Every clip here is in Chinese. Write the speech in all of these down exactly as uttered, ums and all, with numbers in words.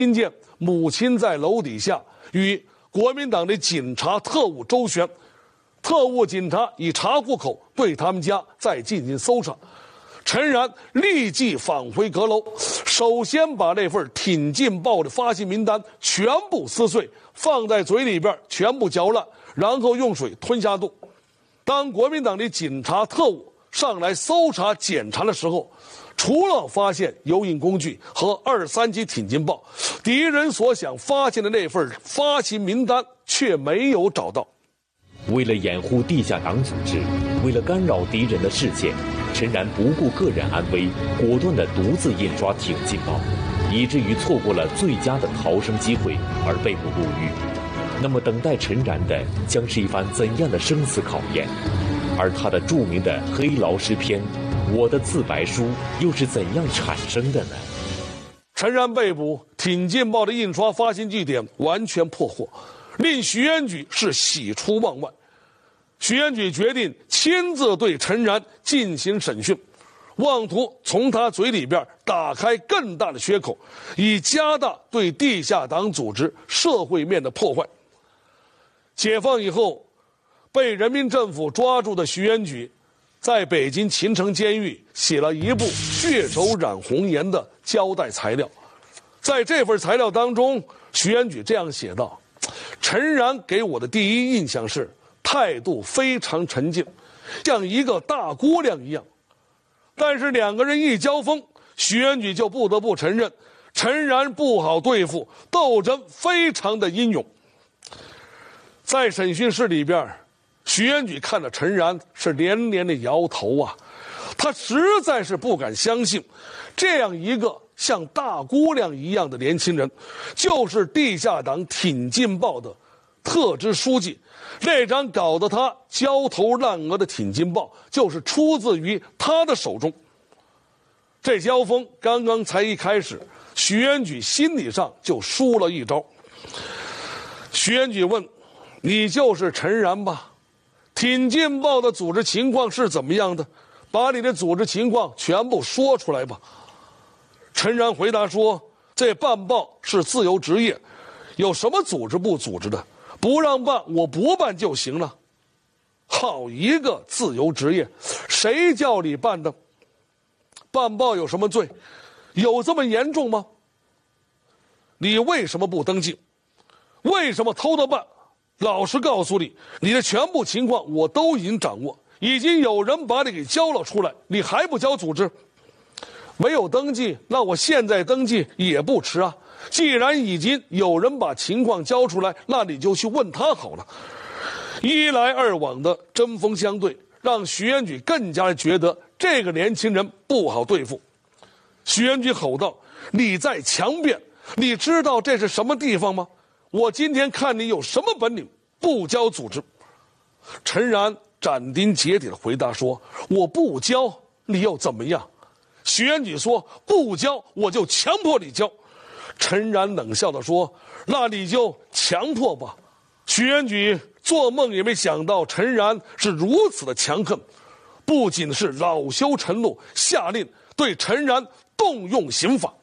听见母亲在楼底下与国民党的警察特务周旋，特务警察以查户口对他们家再进行搜查。陈然立即返回阁楼，首先把那份挺进报的发行名单全部撕碎，放在嘴里边全部嚼烂，然后用水吞下肚。当国民党的警察特务上来搜查检查的时候，除了发现油印工具和二三级挺进报，敌人所想发现的那份发行名单却没有找到。 为了掩护地下党组织，为了干扰敌人的视线，陈然不顾个人安危，果断地独自印刷挺进报，以至于错过了最佳的逃生机会而被捕入狱。那么等待陈然的将是一番怎样的生死考验？而他的著名的黑牢诗篇《我的自白书》又是怎样产生的呢？ 陈然被捕，挺进报的印刷发行据点完全破获，令徐渊举是喜出望外。徐渊举决定亲自对陈然进行审讯，妄图从他嘴里边打开更大的缺口，以加大对地下党组织社会面的破坏。解放以后，被人民政府抓住的徐渊举，在北京秦城监狱写了一部血手染红颜的交代材料。在这份材料当中，徐渊举这样写道：陈然给我的第一印象是态度非常沉静，像一个大姑娘一样。但是两个人一交锋，徐渊举就不得不承认，陈然不好对付，斗争非常的英勇。在审讯室里边，徐渊举看着陈然是连连的摇头啊，他实在是不敢相信，这样一个像大姑娘一样的年轻人，就是地下党挺进报的特支书记。那张搞得他焦头烂额的挺进报，就是出自于他的手中。这交锋刚刚才一开始，徐渊举心理上就输了一招。徐渊举问：你就是陈然吧？挺进报的组织情况是怎么样的？把你的组织情况全部说出来吧。陈然回答说：这办报是自由职业，有什么组织不组织的？不让办，我不办就行了。好一个自由职业，谁叫你办的？办报有什么罪？有这么严重吗？你为什么不登记？为什么偷着办？老实告诉你，你的全部情况我都已经掌握，已经有人把你给交了出来，你还不交组织？没有登记，那我现在登记也不迟啊。既然已经有人把情况交出来，那你就去问他好了。一来二往的针锋相对，让徐渊举更加觉得这个年轻人不好对付。徐渊举吼道：你在强辩，你知道这是什么地方吗？我今天看你有什么本领，不交组织。陈然斩钉截铁地回答说：我不交，你又怎么样？徐渊举说：不交，我就强迫你交。陈然冷笑地说：那你就强迫吧。徐渊举做梦也没想到陈然是如此的强横，不仅是恼羞成怒，下令对陈然动用刑法。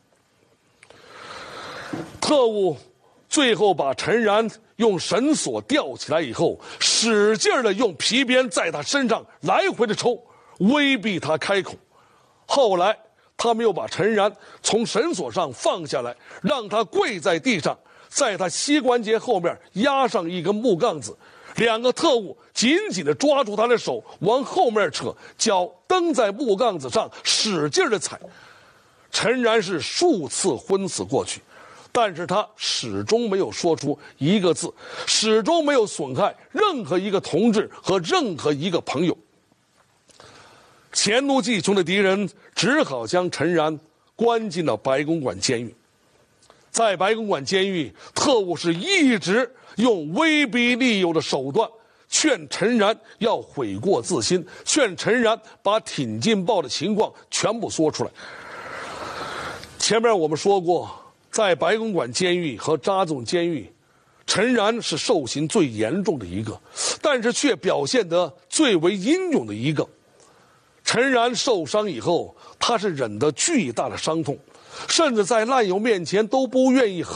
特务最后把陈然用绳索吊起来以后，使劲的用皮鞭在他身上来回的抽，威逼他开口。后来他们又把陈然从绳索上放下来，让他跪在地上，在他膝关节后面压上一根木杠子，两个特务紧紧地抓住他的手往后面扯，脚蹬在木杠子上使劲地踩。陈然是数次昏死过去，但是他始终没有说出一个字，始终没有损害任何一个同志和任何一个朋友。黔奴技穷的敌人只好将陈然关进了白公馆监狱。在白公馆监狱，特务是一直用威逼利诱的手段劝陈然要悔过自新，劝陈然把挺进报的情况全部说出来。前面我们说过，在白公馆监狱和扎总监狱，陈然是受刑最严重的一个，但是却表现得最为英勇的一个。陈然受伤以后，他是忍得巨大的伤痛，甚至在烂友面前都不愿意